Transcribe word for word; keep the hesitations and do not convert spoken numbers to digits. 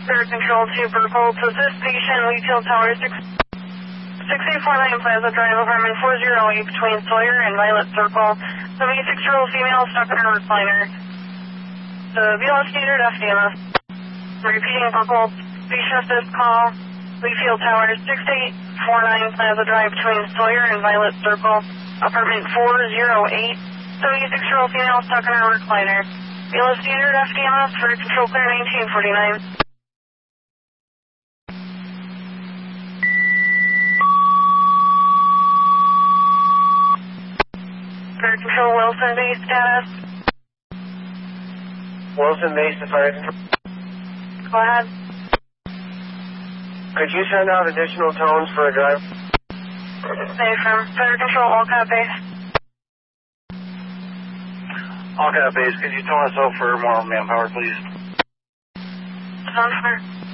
Air Control to Purple to this station, Leafield Tower six six eight four nine Plaza Drive, apartment four oh eight between Sawyer and Violet Circle. seventy-six-year-old female stuck in her recliner. The B L S needed F D M S. Repeating Purple, station assist call, Leafield Tower six eight four nine Plaza Drive between Sawyer and Violet Circle, apartment four oh eight. seventy-six-year-old female stuck in her recliner. B L S needed F D M S for control clear nineteen forty-nine. Fire Control Wilson base status. Wilson base to Fire Control. Go ahead. Could you send out additional tones for a drive? Say from Fire Control All-Cap base. All-Cap base, could you tell us out for more manpower, please? Sounds fair.